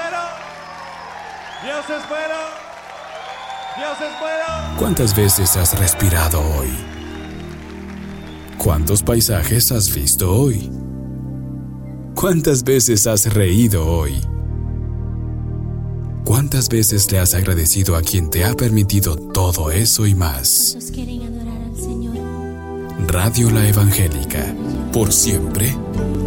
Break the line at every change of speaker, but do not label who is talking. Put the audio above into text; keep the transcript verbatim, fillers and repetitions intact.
bueno. Dios es bueno. Dios es bueno.
¿Cuántas veces has respirado hoy? ¿Cuántos paisajes has visto hoy? ¿Cuántas veces has reído hoy? ¿Cuántas veces le has agradecido a quien te ha permitido todo eso y más?
¿Cuántos quieren adorar al Señor?
Radio La Evangélica, por siempre